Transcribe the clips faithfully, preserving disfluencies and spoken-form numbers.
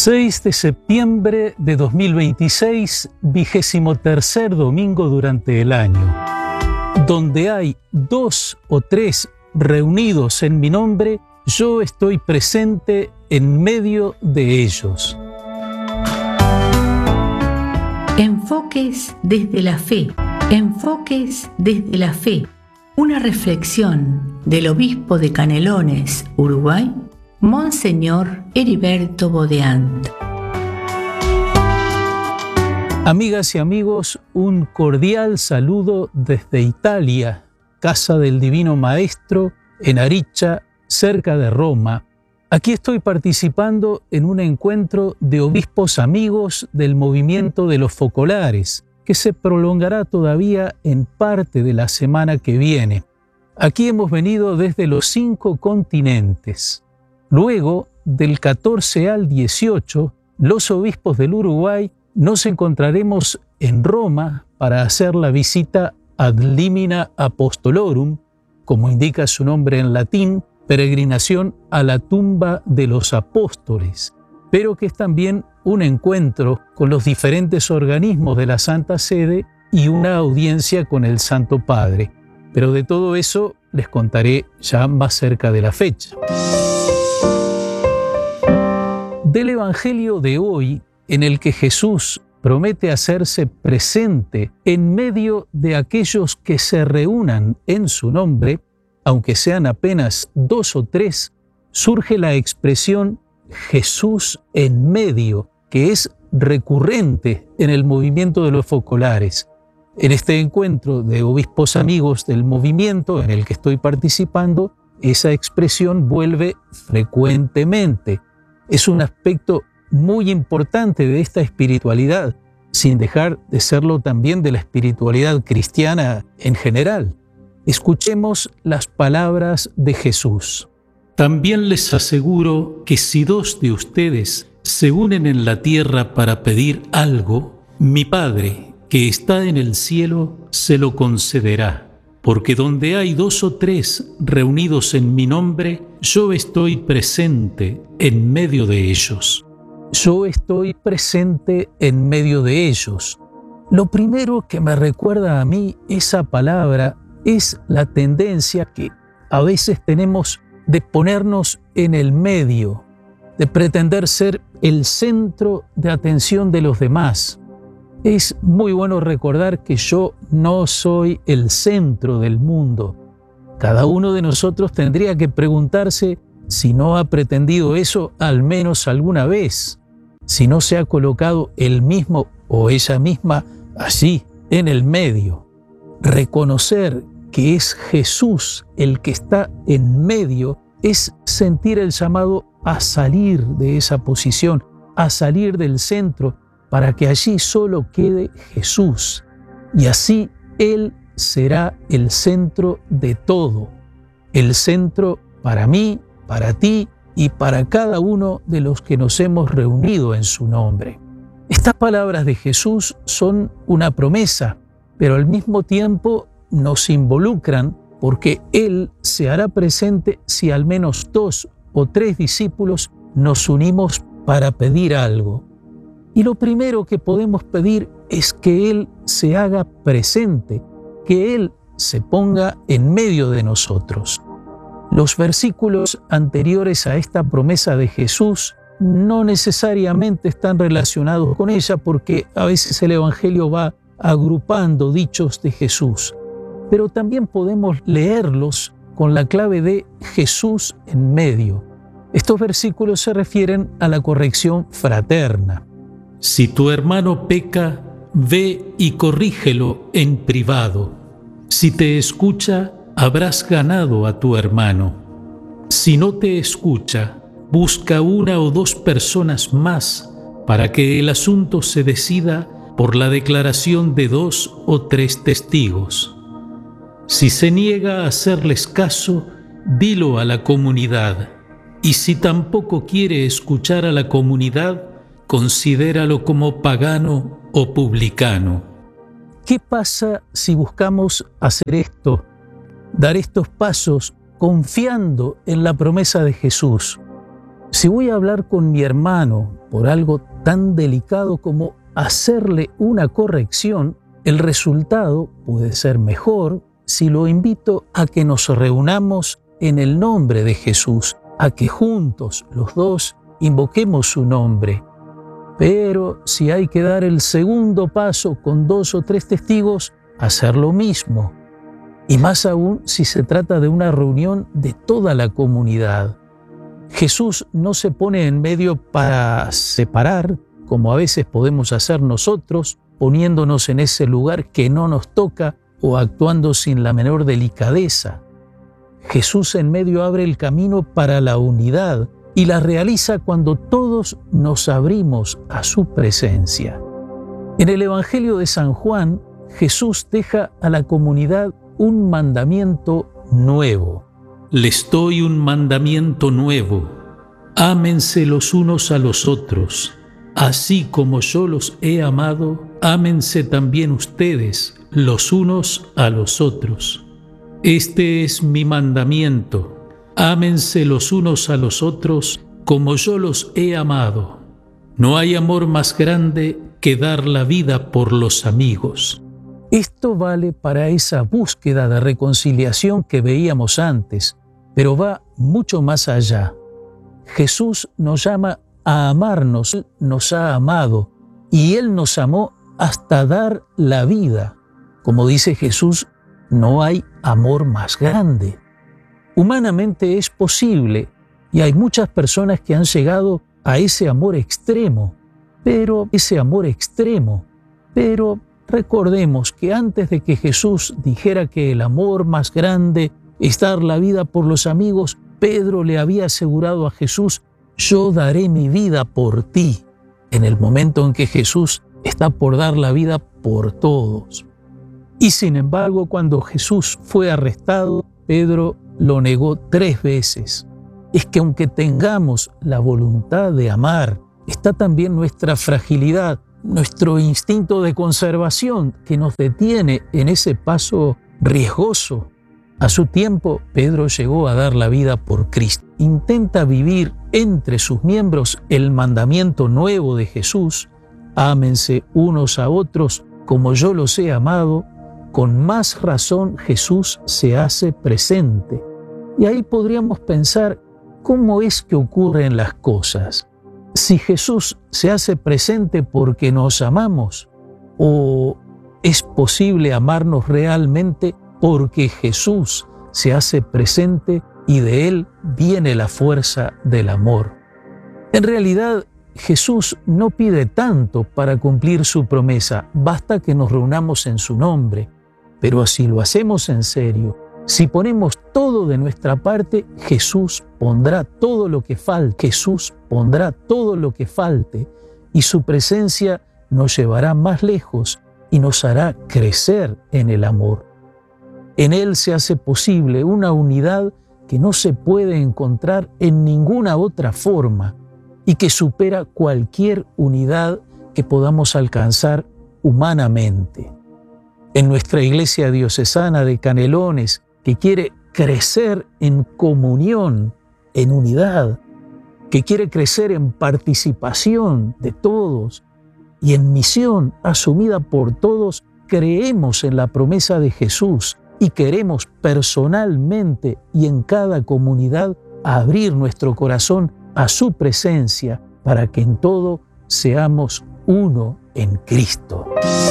seis de septiembre de dos mil veintiséis, vigésimo tercer domingo durante el año. Donde hay dos o tres reunidos en mi nombre, yo estoy presente en medio de ellos. Enfoques desde la fe. Enfoques desde la fe. Una reflexión del obispo de Canelones, Uruguay, Monseñor Heriberto Bodeant. Amigas y amigos, un cordial saludo desde Italia, Casa del Divino Maestro, en Aricha, cerca de Roma. Aquí estoy participando en un encuentro de obispos amigos del movimiento de los focolares, que se prolongará todavía en parte de la semana que viene. Aquí hemos venido desde los cinco continentes. Luego, del catorce al dieciocho, los obispos del Uruguay nos encontraremos en Roma para hacer la visita ad limina apostolorum, como indica su nombre en latín, peregrinación a la tumba de los apóstoles, pero que es también un encuentro con los diferentes organismos de la Santa Sede y una audiencia con el Santo Padre. Pero de todo eso les contaré ya más cerca de la fecha. Del Evangelio de hoy, en el que Jesús promete hacerse presente en medio de aquellos que se reúnan en su nombre, aunque sean apenas dos o tres, surge la expresión Jesús en medio, que es recurrente en el movimiento de los focolares. En este encuentro de obispos amigos del movimiento en el que estoy participando, esa expresión vuelve frecuentemente. Es un aspecto muy importante de esta espiritualidad, sin dejar de serlo también de la espiritualidad cristiana en general. Escuchemos las palabras de Jesús. También les aseguro que si dos de ustedes se unen en la tierra para pedir algo, mi Padre, que está en el cielo, se lo concederá. Porque donde hay dos o tres reunidos en mi nombre, yo estoy presente en medio de ellos. Yo estoy presente en medio de ellos. Lo primero que me recuerda a mí esa palabra es la tendencia que a veces tenemos de ponernos en el medio, de pretender ser el centro de atención de los demás. Es muy bueno recordar que yo no soy el centro del mundo. Cada uno de nosotros tendría que preguntarse si no ha pretendido eso al menos alguna vez, si no se ha colocado él mismo o ella misma allí en el medio. Reconocer que es Jesús el que está en medio es sentir el llamado a salir de esa posición, a salir del centro, para que allí solo quede Jesús, y así Él será el centro de todo, el centro para mí, para ti y para cada uno de los que nos hemos reunido en su nombre. Estas palabras de Jesús son una promesa, pero al mismo tiempo nos involucran porque Él se hará presente si al menos dos o tres discípulos nos unimos para pedir algo. Y lo primero que podemos pedir es que Él se haga presente, que Él se ponga en medio de nosotros. Los versículos anteriores a esta promesa de Jesús no necesariamente están relacionados con ella porque a veces el Evangelio va agrupando dichos de Jesús, pero también podemos leerlos con la clave de Jesús en medio. Estos versículos se refieren a la corrección fraterna. Si tu hermano peca, ve y corrígelo en privado. Si te escucha, habrás ganado a tu hermano. Si no te escucha, busca una o dos personas más para que el asunto se decida por la declaración de dos o tres testigos. Si se niega a hacerles caso, dilo a la comunidad. Y si tampoco quiere escuchar a la comunidad, considéralo como pagano o publicano. ¿Qué pasa si buscamos hacer esto, dar estos pasos confiando en la promesa de Jesús? Si voy a hablar con mi hermano por algo tan delicado como hacerle una corrección, el resultado puede ser mejor si lo invito a que nos reunamos en el nombre de Jesús, a que juntos los dos invoquemos su nombre. Pero si hay que dar el segundo paso con dos o tres testigos, hacer lo mismo. Y más aún si se trata de una reunión de toda la comunidad. Jesús no se pone en medio para separar, como a veces podemos hacer nosotros, poniéndonos en ese lugar que no nos toca o actuando sin la menor delicadeza. Jesús en medio abre el camino para la unidad y la realiza cuando todos nos abrimos a su presencia. En el Evangelio de San Juan, Jesús deja a la comunidad un mandamiento nuevo. Les doy un mandamiento nuevo. Ámense los unos a los otros. Así como yo los he amado, ámense también ustedes los unos a los otros. Este es mi mandamiento. Ámense los unos a los otros como yo los he amado. No hay amor más grande que dar la vida por los amigos. Esto vale para esa búsqueda de reconciliación que veíamos antes, pero va mucho más allá. Jesús nos llama a amarnos, Él nos ha amado y Él nos amó hasta dar la vida. Como dice Jesús, no hay amor más grande. Humanamente es posible y hay muchas personas que han llegado a ese amor extremo, pero ese amor extremo, pero recordemos que antes de que Jesús dijera que el amor más grande es dar la vida por los amigos, Pedro le había asegurado a Jesús: yo daré mi vida por ti, en el momento en que Jesús está por dar la vida por todos. Y sin embargo, cuando Jesús fue arrestado, Pedro lo negó tres veces. Es que aunque tengamos la voluntad de amar, está también nuestra fragilidad, nuestro instinto de conservación que nos detiene en ese paso riesgoso. A su tiempo, Pedro llegó a dar la vida por Cristo. Intenta vivir entre sus miembros el mandamiento nuevo de Jesús: ámense unos a otros como yo los he amado. Con más razón Jesús se hace presente. Y ahí podríamos pensar, ¿cómo es que ocurren las cosas? Si Jesús se hace presente porque nos amamos, ¿o es posible amarnos realmente porque Jesús se hace presente y de Él viene la fuerza del amor? En realidad, Jesús no pide tanto para cumplir su promesa, basta que nos reunamos en su nombre. Pero si lo hacemos en serio, si ponemos todo de nuestra parte, Jesús pondrá todo lo que falte, Jesús pondrá todo lo que falte, y su presencia nos llevará más lejos y nos hará crecer en el amor. En Él se hace posible una unidad que no se puede encontrar en ninguna otra forma y que supera cualquier unidad que podamos alcanzar humanamente. En nuestra Iglesia Diocesana de Canelones, que quiere crecer en comunión, en unidad, que quiere crecer en participación de todos y en misión asumida por todos, creemos en la promesa de Jesús y queremos personalmente y en cada comunidad abrir nuestro corazón a su presencia para que en todo seamos uno en Cristo.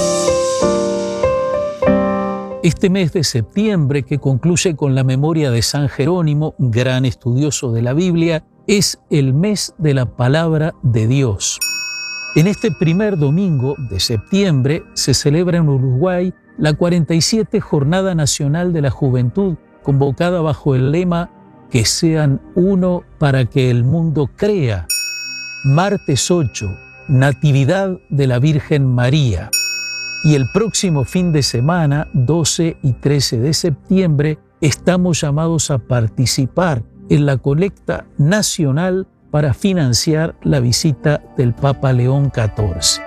Este mes de septiembre, que concluye con la memoria de San Jerónimo, gran estudioso de la Biblia, es el mes de la Palabra de Dios. En este primer domingo de septiembre se celebra en Uruguay la cuarenta y siete Jornada Nacional de la Juventud, convocada bajo el lema «Que sean uno para que el mundo crea». Martes ocho, Natividad de la Virgen María. Y el próximo fin de semana, doce y trece de septiembre, estamos llamados a participar en la colecta nacional para financiar la visita del Papa León catorce.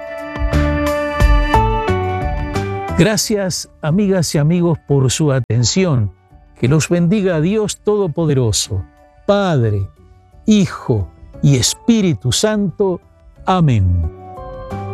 Gracias, amigas y amigos, por su atención. Que los bendiga Dios Todopoderoso, Padre, Hijo y Espíritu Santo. Amén.